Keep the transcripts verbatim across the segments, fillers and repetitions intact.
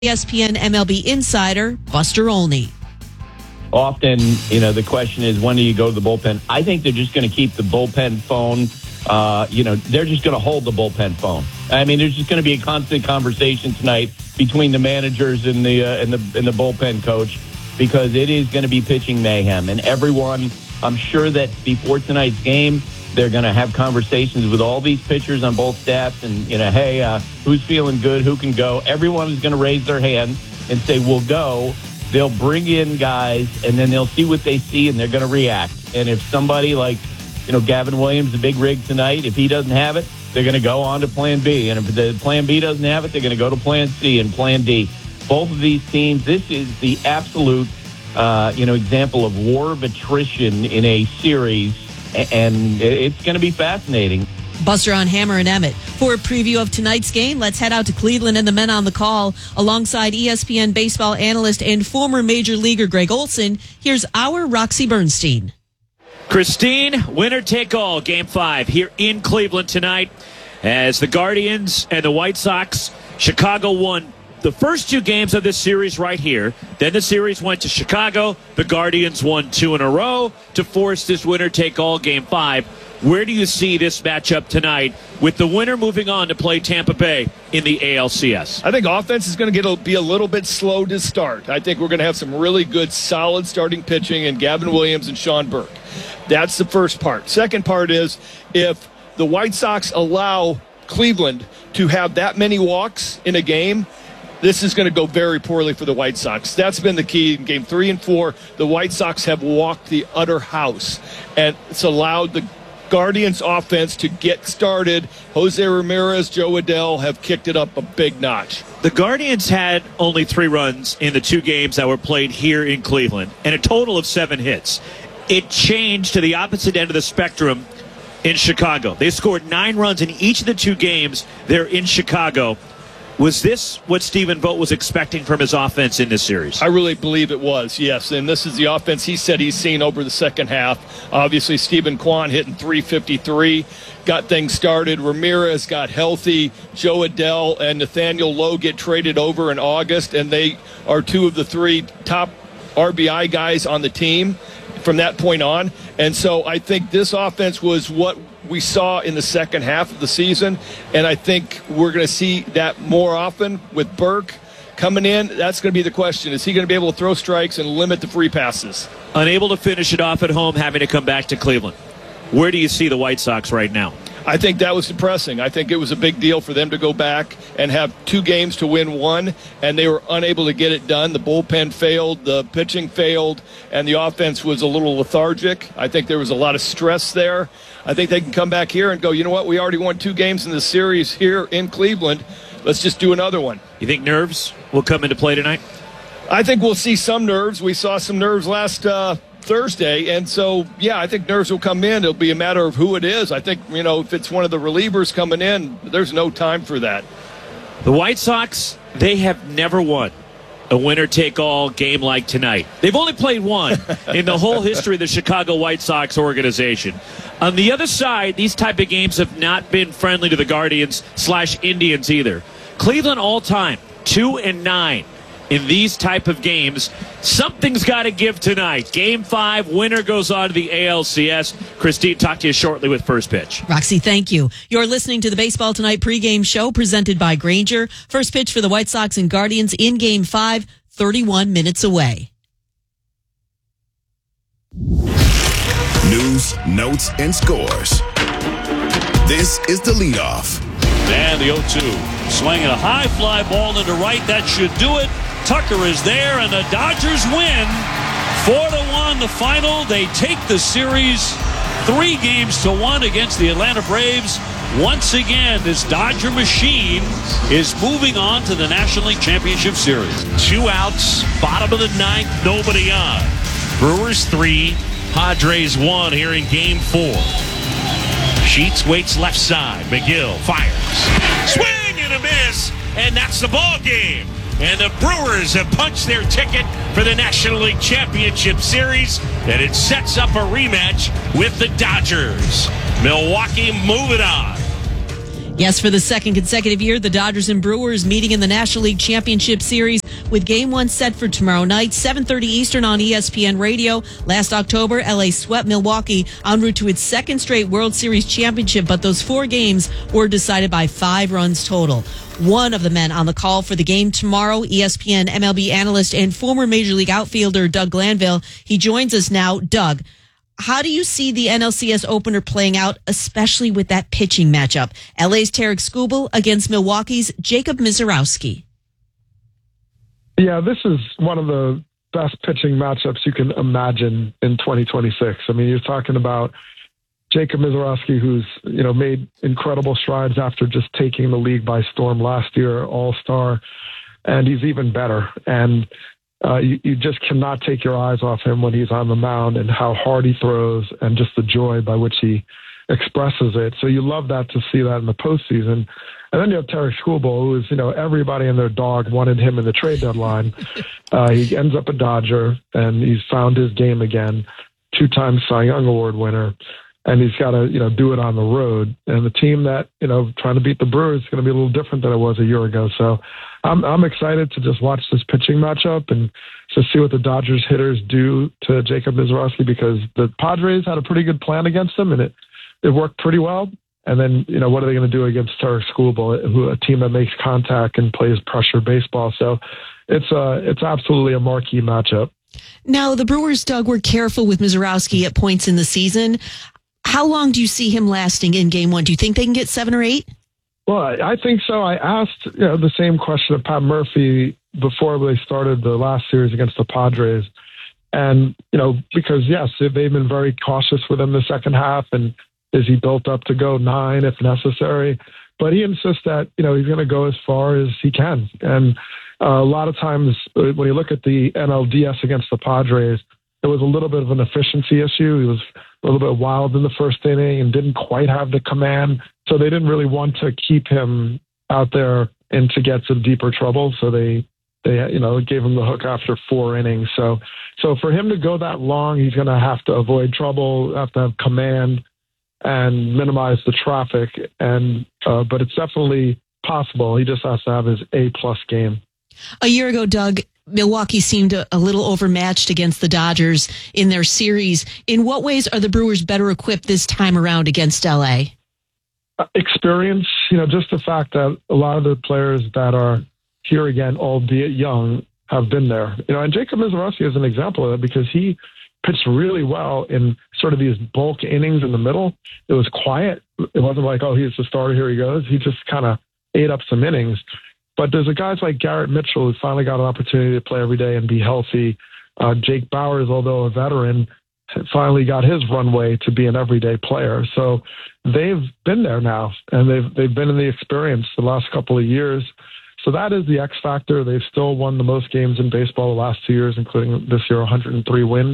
E S P N M L B insider Buster Olney. Often, you know, the question is, when do you go to the bullpen? I think they're just going to keep the bullpen phone. Uh, you know, they're just going to hold the bullpen phone. I mean, there's just going to be a constant conversation tonight between the managers and the uh, and the and the bullpen coach, because it is going to be pitching mayhem. And everyone, I'm sure that before tonight's game, they're going to have conversations with all these pitchers on both staffs, and, you know, hey, uh, who's feeling good, who can go. Everyone is going to raise their hand and say, we'll go. They'll bring in guys, and then they'll see what they see, and they're going to react. And if somebody like, you know, Gavin Williams, the big rig tonight, if he doesn't have it, they're going to go on to plan B. And if the plan B doesn't have it, they're going to go to plan C and plan D. Both of these teams, this is the absolute, uh, you know, example of war of attrition in a series, and it's going to be fascinating. Buster on Hammer and Emmett. For a preview of tonight's game, let's head out to Cleveland and the men on the call. Alongside E S P N baseball analyst and former major leaguer Greg Olson, here's our Roxy Bernstein. Christine, winner take all, game five here in Cleveland tonight, as the Guardians and the White Sox. Chicago won the first two games of this series right here. Then the series went to Chicago. The Guardians won two in a row to force this winner take all, game five. Where do you see this matchup tonight, with the winner moving on to play Tampa Bay in the A L C S? I think offense is going to get a, be a little bit slow to start. I think we're going to have some really good, solid starting pitching in Gavin Williams and Sean Burke. That's the first part. Second part is, if the White Sox allow Cleveland to have that many walks in a game, this is going to go very poorly for the White Sox. That's been the key in game three and four. The White Sox have walked the utter house, and it's allowed the Guardians offense to get started. Jose Ramirez, Joe Adell have kicked it up a big notch. The Guardians had only three runs in the two games that were played here in Cleveland, and a total of seven hits. It changed to the opposite end of the spectrum in Chicago. They scored nine runs in each of the two games there in Chicago. Was this what Stephen Vogt was expecting from his offense in this series? I really believe it was, yes. And this is the offense he said he's seen over the second half. Obviously, Stephen Kwan hitting three fifty-three, got things started. Ramirez got healthy. Joe Adell and Nathaniel Lowe get traded over in August, and they are two of the three top R B I guys on the team from that point on. And so I think this offense was what we saw in the second half of the season, and I think we're going to see that more often with Burke coming in. That's going to be the question. Is he going to be able to throw strikes and limit the free passes? Unable to finish it off at home, having to come back to Cleveland. Where do you see the White Sox right now? I think that was depressing. I think it was a big deal for them to go back and have two games to win one, and they were unable to get it done. The bullpen failed, the pitching failed, and the offense was a little lethargic. I think there was a lot of stress there. I think they can come back here and go, you know what, we already won two games in the series here in Cleveland. Let's just do another one. You think nerves will come into play tonight? I think we'll see some nerves. We saw some nerves last uh, Thursday, and so, yeah, I think nerves will come in. It'll be a matter of who it is. I think, you know, if it's one of the relievers coming in, there's no time for that. The White Sox, they have never won a winner-take-all game like tonight. They've only played one in the whole history of the Chicago White Sox organization. On the other side, these type of games have not been friendly to the Guardians slash Indians either. Cleveland all-time, two and nine in these type of games. Something's got to give tonight. Game five, winner goes on to the A L C S. Christine, talk to you shortly with First Pitch. Roxy, thank you. You're listening to the Baseball Tonight pregame show presented by Grainger. First pitch for the White Sox and Guardians in game five, thirty-one minutes away. News, notes, and scores. This is the leadoff. And the oh two. Swinging a high fly ball into right. That should do it. Tucker is there, and the Dodgers win. Four to one, the final. They take the series three games to one against the Atlanta Braves. Once again, this Dodger machine is moving on to the National League Championship Series. Two outs, bottom of the ninth, nobody on. Brewers three, Padres one here in game four. Sheets waits left side. McGill fires. Swing and a miss, and that's the ball game. And the Brewers have punched their ticket for the National League Championship Series, and it sets up a rematch with the Dodgers. Milwaukee moving on. Yes, for the second consecutive year, the Dodgers and Brewers meeting in the National League Championship Series with game one set for tomorrow night, seven thirty Eastern on E S P N Radio. Last October, L A swept Milwaukee en route to its second straight World Series championship, but those four games were decided by five runs total. One of the men on the call for the game tomorrow, E S P N M L B analyst and former Major League outfielder Doug Glanville. He joins us now. Doug, how do you see the N L C S opener playing out, especially with that pitching matchup? L A's Tarik Skubal against Milwaukee's Jacob Misiorowski. Yeah, this is one of the best pitching matchups you can imagine in twenty twenty-six. I mean, you're talking about Jacob Misiorowski, who's, you know, made incredible strides after just taking the league by storm last year, all-star, and he's even better. And Uh, you, you just cannot take your eyes off him when he's on the mound and how hard he throws and just the joy by which he expresses it. So you love that to see that in the postseason. And then you have Tarik Skubal, who is, you know, everybody and their dog wanted him in the trade deadline. Uh, he ends up a Dodger, and he's found his game again, two-time Cy Young Award winner. And he's got to, you know, do it on the road. And the team that, you know, trying to beat the Brewers is going to be a little different than it was a year ago. So I'm I'm excited to just watch this pitching matchup and to see what the Dodgers hitters do to Jacob Misiorowski, because the Padres had a pretty good plan against him, and it, it worked pretty well. And then, you know, what are they going to do against Tarik Skubal, who a team that makes contact and plays pressure baseball? So it's uh, it's absolutely a marquee matchup. Now, the Brewers, Doug, were careful with Misiorowski at points in the season. How long do you see him lasting in game one? Do you think they can get seven or eight? Well, I think so. I asked, you know, the same question of Pat Murphy before they started the last series against the Padres. And, you know, because, yes, they've been very cautious with him the second half. And is he built up to go nine if necessary? But he insists that, you know, he's going to go as far as he can. And uh, a lot of times when you look at the N L D S against the Padres, it was a little bit of an efficiency issue. He was a little bit wild in the first inning and didn't quite have the command. So they didn't really want to keep him out there and to get some deeper trouble. So they, they, you know, gave him the hook after four innings. So, so for him to go that long, he's going to have to avoid trouble, have to have command and minimize the traffic. And, uh, but it's definitely possible. He just has to have his A plus game. A year ago, Doug, Milwaukee seemed a, a little overmatched against the Dodgers in their series. In what ways are the Brewers better equipped this time around against L A? Uh, experience, you know, just the fact that a lot of the players that are here again, albeit young, have been there. You know, and Jacob Misiorowski is an example of that because he pitched really well in sort of these bulk innings in the middle. It was quiet. It wasn't like, oh, he's the starter, here he goes. He just kind of ate up some innings. But there's a guys like Garrett Mitchell who finally got an opportunity to play every day and be healthy. Uh, Jake Bauers, although a veteran, finally got his runway to be an everyday player. So they've been there now, and they've they've been in the experience the last couple of years. So that is the X factor. They've still won the most games in baseball the last two years, including this year, one hundred three wins.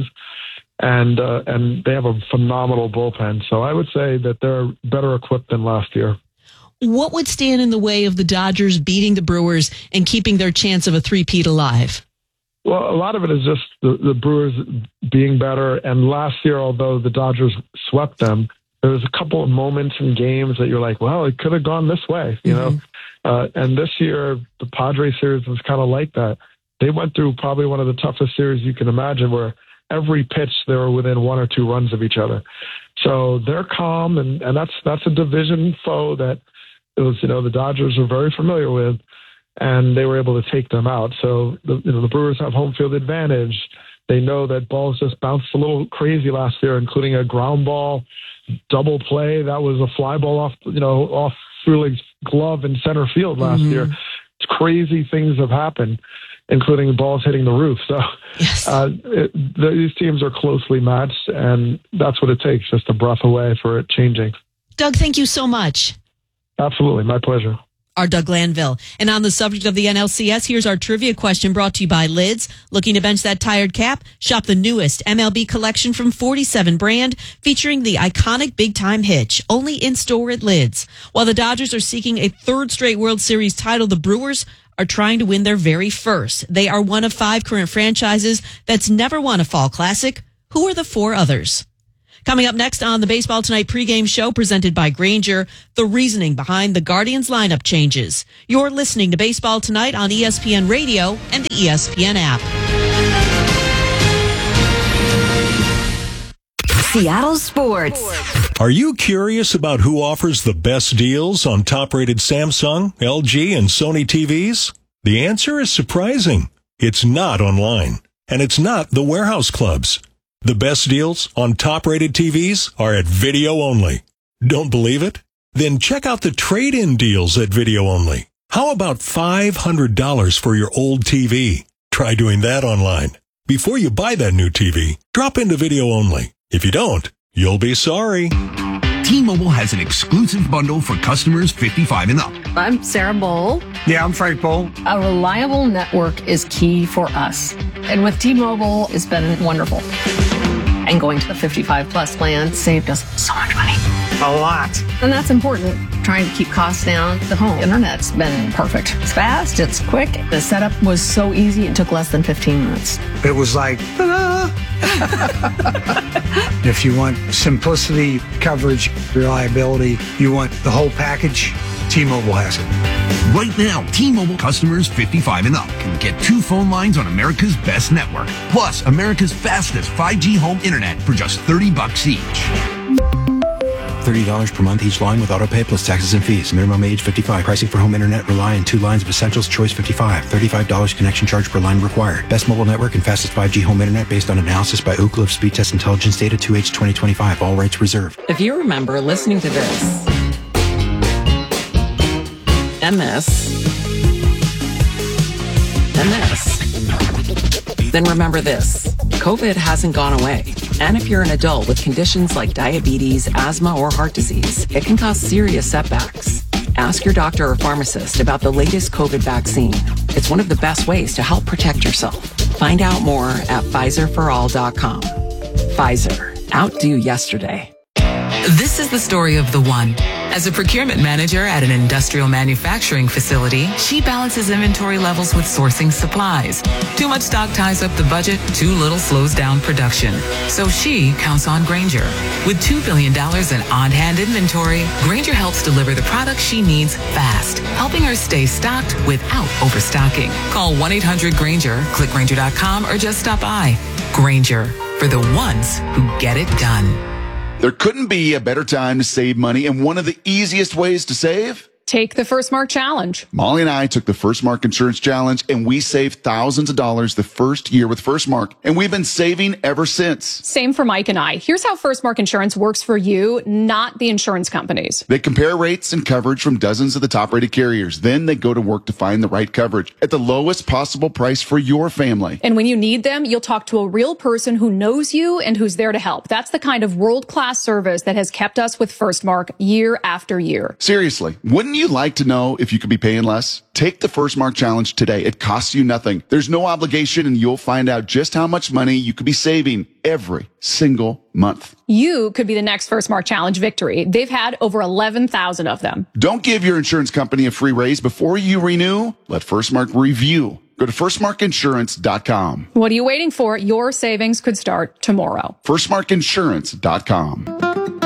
And uh, and they have a phenomenal bullpen. So I would say that they're better equipped than last year. What would stand in the way of the Dodgers beating the Brewers and keeping their chance of a three-peat alive? Well, a lot of it is just the, the Brewers being better. And last year, although the Dodgers swept them, there was a couple of moments in games that you're like, well, it could have gone this way, you mm-hmm. know? Uh, and this year, the Padres series was kind of like that. They went through probably one of the toughest series you can imagine, where every pitch they were within one or two runs of each other. So they're calm, and, and that's that's a division foe that it was, you know, the Dodgers were very familiar with, and they were able to take them out. So the, you know, the Brewers have home field advantage. They know that balls just bounced a little crazy last year, including a ground ball, double play. That was a fly ball off, you know, off Frelick's glove in center field last mm-hmm. year. It's crazy things have happened, including balls hitting the roof. So yes. uh, it, the, these teams are closely matched, and that's what it takes, just a breath away for it changing. Doug, thank you so much. Absolutely. My pleasure. Our Doug Glanville. And on the subject of the N L C S, here's our trivia question brought to you by Lids. Looking to bench that tired cap? Shop the newest M L B collection from forty-seven brand featuring the iconic big time hitch. Only in store at Lids. While the Dodgers are seeking a third straight World Series title, the Brewers are trying to win their very first. They are one of five current franchises that's never won a fall classic. Who are the four others? Coming up next on the Baseball Tonight pregame show presented by Grainger, the reasoning behind the Guardians lineup changes. You're listening to Baseball Tonight on E S P N Radio and the E S P N app. Seattle Sports. Are you curious about who offers the best deals on top-rated Samsung, L G, and Sony T Vs? The answer is surprising. It's not online, and it's not the warehouse clubs. The best deals on top-rated T Vs are at Video Only. Don't believe it? Then check out the trade-in deals at Video Only. How about five hundred dollars for your old T V? Try doing that online. Before you buy that new T V, drop into Video Only. If you don't, you'll be sorry. T-Mobile has an exclusive bundle for customers fifty-five and up. I'm Sarah Bowl. Yeah, I'm Frank Bowl. A reliable network is key for us. And with T-Mobile, it's been wonderful. And going to the fifty-five plus plan saved us so much money. A lot. And that's important. Trying to keep costs down. The home internet's been perfect. It's fast, it's quick. The setup was so easy, it took less than fifteen minutes. It was like, ta-da! If you want simplicity, coverage, reliability, you want the whole package, T-Mobile has it. Right now, T-Mobile customers fifty-five and up can get two phone lines on America's best network, plus America's fastest five G home internet for just thirty bucks each. thirty dollars per month each line with autopay plus taxes and fees. Minimum age fifty-five. Pricing for home internet rely on two lines of Essentials Choice fifty-five. thirty-five dollars connection charge per line required. Best mobile network and fastest five G home internet based on analysis by Ookla of Speed Test Intelligence Data two H twenty twenty-five. All rights reserved. If you remember listening to this and this and this, then remember this. COVID hasn't gone away. And if you're an adult with conditions like diabetes, asthma, or heart disease, it can cause serious setbacks. Ask your doctor or pharmacist about the latest COVID vaccine. It's one of the best ways to help protect yourself. Find out more at Pfizer for all dot com. Pfizer. Outdo yesterday. This is the story of the one. As a procurement manager at an industrial manufacturing facility, she balances inventory levels with sourcing supplies. Too much stock ties up the budget, too little slows down production. So she counts on Grainger. With two billion dollars in on-hand inventory, Grainger helps deliver the products she needs fast, helping her stay stocked without overstocking. Call one eight hundred Grainger, click Grainger dot com, or just stop by. Grainger, for the ones who get it done. There couldn't be a better time to save money, and one of the easiest ways to save? Take the First Mark Challenge. Molly and I took the First Mark Insurance Challenge, and we saved thousands of dollars the first year with First Mark, and we've been saving ever since. Same for Mike and I. Here's how First Mark Insurance works for you, not the insurance companies. They compare rates and coverage from dozens of the top-rated carriers. Then they go to work to find the right coverage at the lowest possible price for your family. And when you need them, you'll talk to a real person who knows you and who's there to help. That's the kind of world-class service that has kept us with First Mark year after year. Seriously, wouldn't you like to know if you could be paying less? Take the First Mark Challenge today. It costs you nothing. There's no obligation, and you'll find out just how much money you could be saving every single month. You could be the next First Mark Challenge victory. They've had over eleven thousand of them. Don't give your insurance company a free raise before you renew. Let First Mark review. Go to first mark insurance dot com. What are you waiting for? Your savings could start tomorrow. first mark insurance dot com.